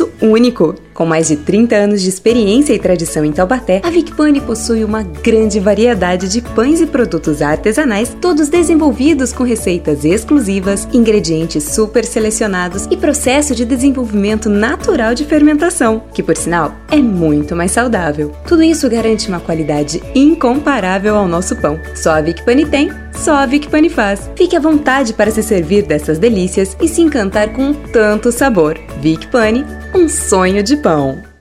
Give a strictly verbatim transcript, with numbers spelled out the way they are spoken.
preço único. Com mais de trinta anos de experiência e tradição em Taubaté, a Vicpani possui uma grande variedade de pães e produtos artesanais, todos desenvolvidos com receitas exclusivas, ingredientes super selecionados e processo de desenvolvimento natural de fermentação, que por sinal é muito mais saudável. Tudo isso garante uma qualidade incomparável ao nosso pão. Só a Vicpani tem, só a Vicpani faz. Fique à vontade para se servir dessas delícias e se encantar com tanto sabor. Vicpani, um sonho de pão.